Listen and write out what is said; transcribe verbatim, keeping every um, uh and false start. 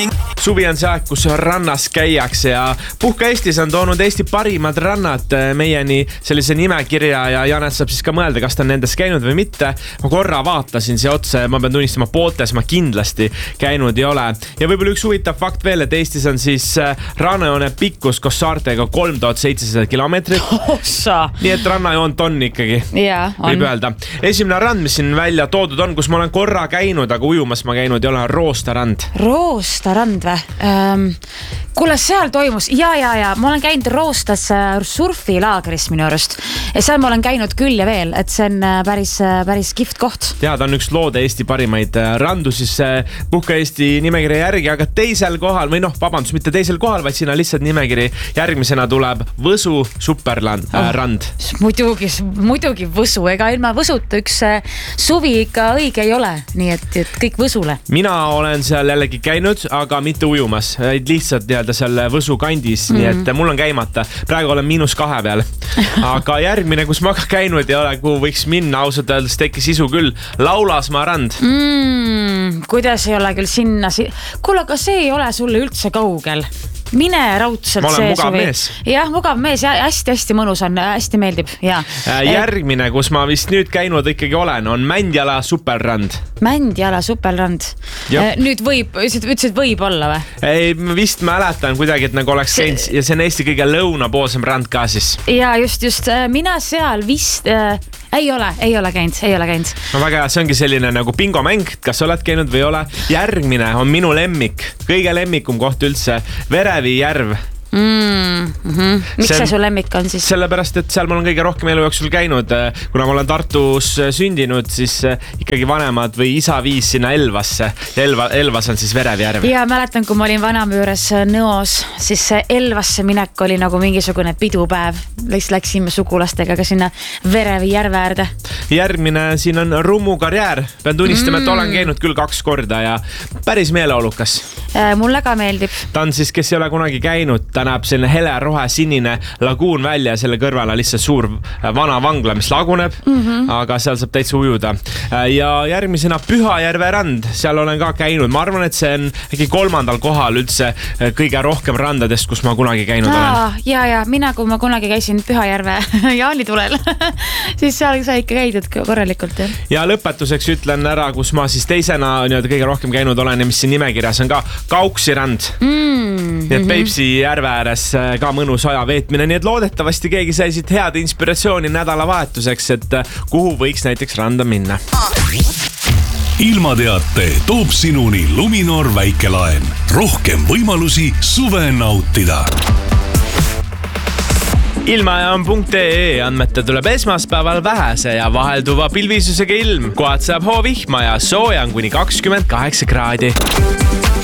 Suvi on see aeg, kus rannas käiakse ja Puhka Eestis on toonud Eesti parimad rannad meieni sellise nimekirja ja Janet saab siis ka mõelda, kas ta on nendes käinud või mitte. Ma korra vaatasin siia otsa ja ma pean tunnistama, pooltes ma kindlasti käinud ei ole. Ja võib-olla üks huvitav fakt veel, et Eestis on siis rannajoone pikkus koos saartega kolm tuhat seitsesada kilomeetrit. Ossa! Nii et rannajoont on ikkagi, ja, on. võib öelda. Esimene rand, mis siin välja toodud on, kus ma olen korra käinud, aga ujumas ma käinud ei ole, Roosta rand. Roosta rand või? Ähm, kuule, seal toimus, ja, ja, ja, ma olen käinud Roostas surfilaagris minu arust. Ja seal ma olen käinud küll ja veel, et see on päris, päris kihvt koht. Ja, ta on üks loode Eesti parimaid randu siis Puhka Eesti nimekirja järgi, aga teisel kohal, või noh, vabandus, mitte teisel kohal, vaid siin on lihtsalt nimekiri. Järgmisena tuleb Võsu superrand. Oh, rand. Muidugi, muidugi Võsu, ega ilma Võsuta üks suvi ikka õige ei ole, nii et, et kõik Võsule. Mina olen seal jällegi käinud, aga mitte ujumas, lihtsalt teada seal Võsu kandis, mm. nii et mul on käimata. Praegu olen miinus kahe peal. Aga järgmine, kus ma ka käinud ei ole, kuhu võiks minna, ausalt öeldes tekkis isu küll, Laulasmaa rand. Mm, kuidas ei ole küll sinna? Kuule, aga see ei ole sulle üldse kaugel. Mine raudselt. Ma olen mugav suvi. Mees. Jah, mugav mees ja hästi-hästi mõnus on, hästi meeldib. Ja. Järgmine, kus ma vist nüüd käinud ikkagi olen, on Mändjala superrand. Mändjala superrand. Nüüd võib, ütlesid võib olla või? Ei, vist mäletan kuidagi, et nagu oleks käinud ja see on Eesti kõige lõunapoolsem rand ka siis. Ja just, just. Mina seal vist... Äh, ei ole, ei ole käinud, ei ole käinud. No väga hea, see ongi selline nagu bingomäng, kas oled käinud või ei ole. Järgmine on minu lemmik, kõige lemmikum koht üldse, Verevi järv. Mm, mm-hmm. Miks see, see su lemmik on siis? Sellepärast, et seal ma olen kõige rohkem elu jooksul käinud. Kuna ma olen Tartus sündinud, siis ikkagi vanemad või isa viis sinna Elvasse. Elva, Elvas on siis Verevi järv. Ja mäletan, kui ma olin vanamme juures Nõos, siis Elvasse minek oli nagu mingisugune pidupäev. Läksime sugulastega ka sinna Verevi järve äärde. Järgmine siin on Rummu karjäär. Pean tunnistama, mm. et olen käinud küll kaks korda ja päris meeleolukas. Mulle ka meeldib. Ta on siis, kes ei ole kunagi käinud, ta näeb selline hele rohe sinine laguun välja ja selle kõrval on lihtsalt suur vana vangla, mis laguneb, mm-hmm. aga seal saab täitsa ujuda. Ja järgmisena Pühajärve rand, seal olen ka käinud. Ma arvan, et see on äkki kolmandal kohal üldse kõige rohkem randadest, kus ma kunagi käinud Aa, olen. Ja, ja, mina kui ma kunagi käisin Pühajärve jaanitulel, siis seal sai ikka käidud korralikult. Ja. ja lõpetuseks ütlen ära, kus ma siis teisena kõige rohkem käinud olen ja mis siin nimekirjas on ka Kauksi rand. Mm-hmm. Nii et Peipsi järve ääres ka mõnus aja veetmine, nii et loodetavasti keegi sai siit head inspiratsiooni nädalavahetuseks, et kuhu võiks näiteks randa minna. Ilmateate toob sinuni Luminor väikelaen. Rohkem võimalusi suve nautida. Ilmajaam punkt ee andmete tuleb esmaspäeval vähese ja vahelduva pilvisusega ilm. Kohad saab hoovihma ja sooja on kuni kakskümmend kaheksa kraadi.